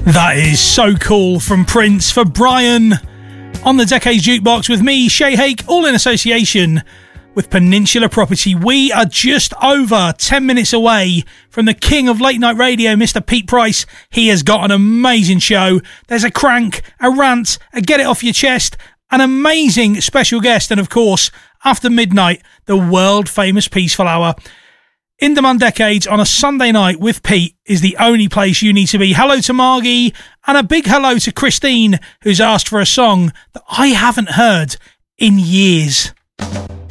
That is So Cool from Prince for Brian on the Decades Jukebox with me, Shay Hake, all in association with Peninsula Property. We are just over 10 minutes away from the king of late night radio, Mr. Pete Price. He has got an amazing show. There's a crank, a rant, a get it off your chest, an amazing special guest, and of course, after midnight, the world famous Peaceful Hour. In Demand Decades on a Sunday night with Pete is the only place you need to be. Hello to Margie, and a big hello to Christine, who's asked for a song that I haven't heard in years.